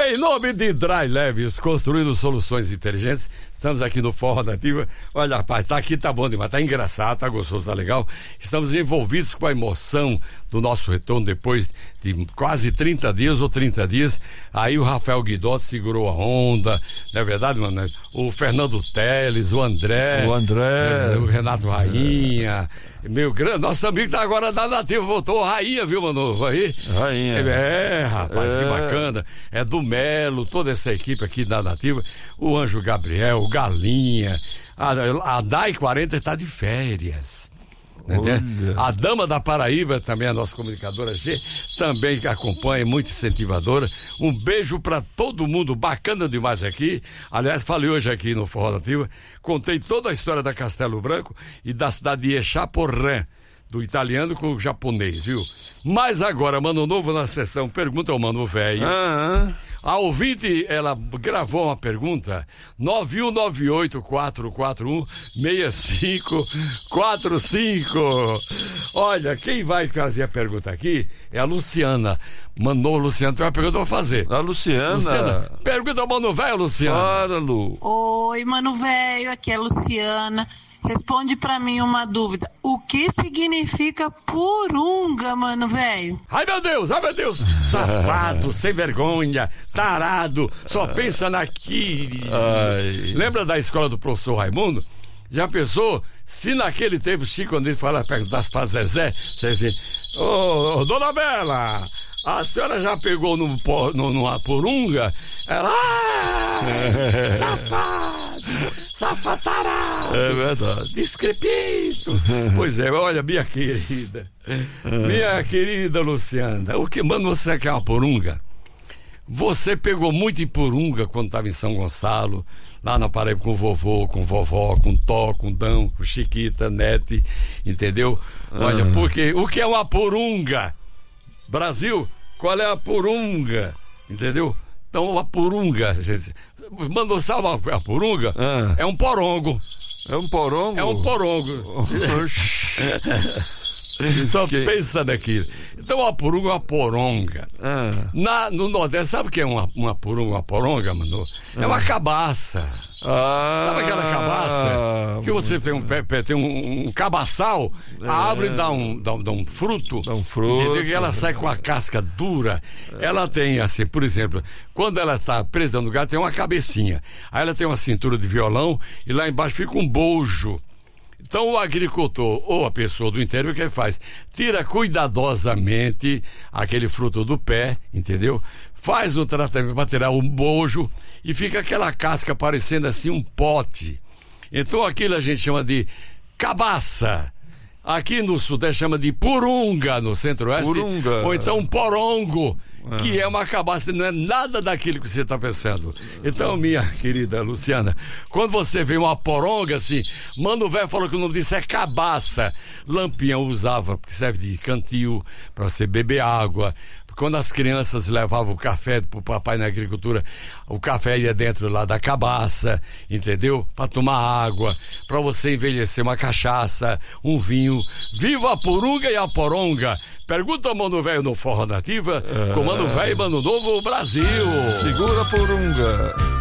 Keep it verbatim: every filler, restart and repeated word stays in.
Em nome de Dry Leves, construindo soluções inteligentes, estamos aqui no Forró da Ativa. Olha, rapaz, tá aqui, tá bom demais, tá engraçado, tá gostoso, tá legal. Estamos envolvidos com a emoção do nosso retorno depois de quase trinta dias ou trinta dias. Aí o Rafael Guidotti segurou a onda, não é verdade, mano? O Fernando Teles, o André, o André, o Renato Rainha, meu grande, nosso amigo tá agora da Nativa, voltou, Rainha, viu, mano? Aí, Rainha. É, rapaz, é. que bacana. É do Melo, toda essa equipe aqui da Nativa, o Anjo Gabriel, o Galinha, a, a Dai quarenta está de férias. A Dama da Paraíba, também a nossa comunicadora G, também que acompanha, muito incentivadora. Um beijo pra todo mundo, bacana demais aqui. Aliás, falei hoje aqui no Forró Nativa, contei toda a história da Castelo Branco e da cidade de Echaporã, do italiano com o japonês, viu? Mas agora, Mano Novo na sessão Pergunta ao Mano Velho. Ah, A ouvinte, ela gravou uma pergunta, nove um nove oito quatro quatro um seis cinco quatro cinco. Olha, quem vai fazer a pergunta aqui é a Luciana. Mandou, Luciana, tem uma pergunta pra fazer. A Luciana. Luciana, pergunta ao Mano Velho, Luciana. Para, Lu. Oi, Mano Velho, aqui é a Luciana. Responde pra mim uma dúvida. O que significa purunga, Mano Velho? Ai, meu Deus, ai, meu Deus. Safado, sem vergonha, tarado, só pensa naquilo. Ai. Lembra da escola do professor Raimundo? Já pensou se naquele tempo, Chico, quando ele fala, perguntasse pra Zezé, você diz, ô, oh, dona Bela, a senhora já pegou num, num, numa purunga? Ela, ah, safado, safatarado. É verdade. Discrepito. Pois é, olha, minha querida, minha querida Luciana, o que manda você quer uma purunga? Você pegou muito em purunga quando estava em São Gonçalo, lá na Paraíba com o vovô, com vovó, com Tó, com Dão, com Chiquita, Nete, entendeu? Olha, Ah. porque o que é uma purunga? Brasil, qual é a purunga? Entendeu? Então, a purunga, gente, mandou salvar a purunga? Ah. É um porongo. É um porongo? É um porongo. Só Que- pensa naquilo. Então, a purunga é uma poronga. Ah. Na, no Nordeste, sabe o que é uma, uma purunga, uma poronga, mano? É uma cabaça. Ah. Sabe aquela cabaça? Que você tem um, pé- pé- tem um, um cabaçal, a árvore dá um, dá, um- dá um fruto. Dá um fruto. Entendeu? Que ela sai com a casca dura. Ela tem assim, por exemplo, quando ela está presa no galho, tem uma cabecinha. Aí ela tem uma cintura de violão e lá embaixo fica um bojo. Então o agricultor ou a pessoa do interior, o que ele faz? Tira cuidadosamente aquele fruto do pé, entendeu? Faz o tratamento para tirar o bojo e fica aquela casca parecendo assim um pote. Então aquilo a gente chama de cabaça. Aqui no Sudeste chama de purunga, no Centro-Oeste. Purunga. Ou então porongo, que é uma cabaça, não é nada daquilo que você está pensando. Então, minha querida Luciana, quando você vê uma poronga assim, Mano Velho falou que o nome disso é cabaça. Lampião usava, porque serve de cantil, para você beber água. Quando as crianças levavam o café pro papai na agricultura, o café ia dentro lá da cabaça, entendeu? Para tomar água, para você envelhecer uma cachaça, um vinho. Viva a purunga e a poronga! Pergunta ao Mano Velho no Forró Nativa, com Mano Velho e Mano Novo Brasil. Segura a purunga.